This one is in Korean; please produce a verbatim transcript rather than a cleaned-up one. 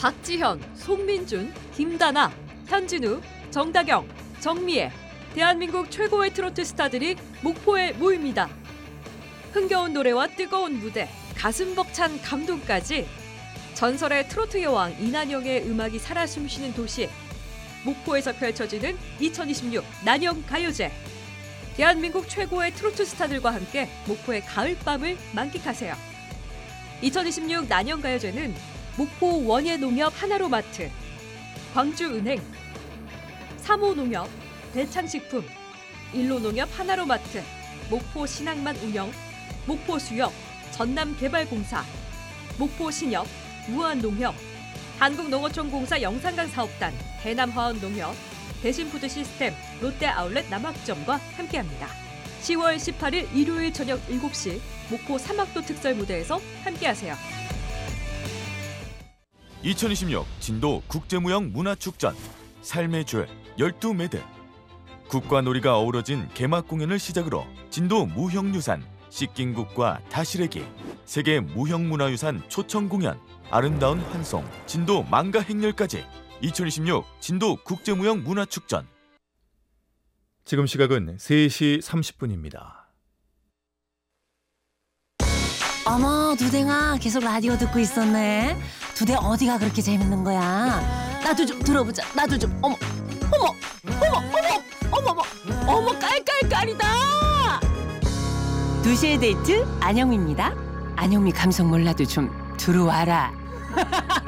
박지현, 송민준, 김다나, 현진우, 정다경, 정미애, 대한민국 최고의 트로트 스타들이 목포에 모입니다. 흥겨운 노래와 뜨거운 무대, 가슴 벅찬 감동까지 전설의 트로트 여왕 이난영의 음악이 살아 숨쉬는 도시 목포에서 펼쳐지는 이천이십육 난영가요제. 대한민국 최고의 트로트 스타들과 함께 목포의 가을밤을 만끽하세요. 이천이십육 난영가요제는 목포 원예농협 하나로마트, 광주은행, 삼호농협, 대창식품, 일로농협 하나로마트, 목포신항만 운영, 목포수협, 전남개발공사, 목포신협, 무한농협, 한국농어촌공사 영산강 사업단, 대남화원농협, 대신푸드시스템, 롯데아울렛 남학점과 함께합니다. 시월 십팔일 일요일 저녁 일곱 시 목포 삼학도 특설 무대에서 함께하세요. 이천이십육 진도 국제무형 문화축전 삶의 줄 열두 매듭. 국과 놀이가 어우러진 개막 공연을 시작으로 진도 무형유산 씻긴국과 다시래기, 세계 무형문화유산 초청 공연, 아름다운 환송, 진도 망가 행렬까지 이천이십육 진도 국제무형 문화축전. 지금 시각은 세 시 삼십 분입니다. 어머, 두댕아, 계속 라디오 듣고 있었네. 두댕 어디가 그렇게 재밌는 거야? 나도 좀 들어보자. 나도 좀. 어머, 어머, 어머, 어머, 어머, 어머, 어머, 깔깔깔이다. 두 시의 데이트 안영미입니다. 안영미 감성 몰라도 좀 들어와라.